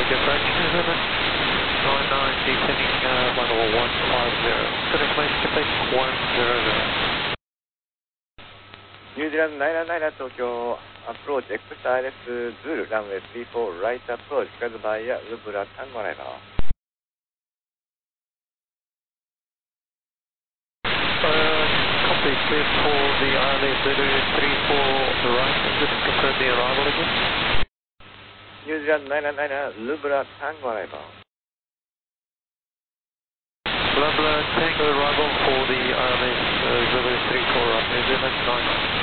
Tokyo approach, New Zealand. 99, descending runway 150. Finish lane complete 100. ニュージーランド997東京アプローチ XRS ズールランウェイ34ライトアプローチガズバイヤルブラタンゴライバー。 Copy, clear for the ILS 034 right, just confirm the arrival again. ニュージーランド997ルブラタンゴライバー。 Blabla Tango arrival for the ILS 034 right, New Zealand 99.